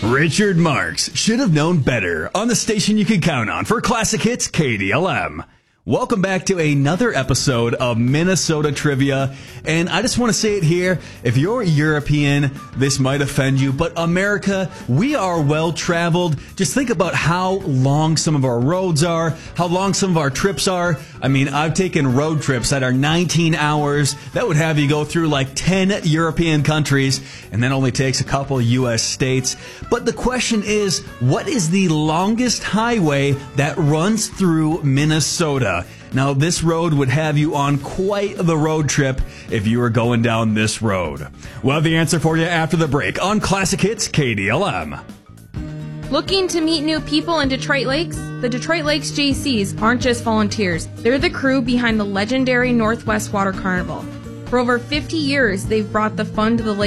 Richard Marks should have known better on the station you can count on for classic hits KDLM. Welcome back to another episode of Minnesota Trivia, and I just want to say it here, if you're European, this might offend you, but America, we are well-traveled. Just think about how long some of our roads are, how long some of our trips are. I mean, I've taken road trips that are 19 hours. That would have you go through like 10 European countries, and that only takes a couple U.S. states. But the question is, what is the longest highway that runs through Minnesota? Now, this road would have you on quite the road trip if you were going down this road. We'll have the answer for you after the break on Classic Hits KDLM. Looking to meet new people in Detroit Lakes? The Detroit Lakes JCs aren't just volunteers. They're the crew behind the legendary Northwest Water Carnival. For over 50 years, they've brought the fun to the lake.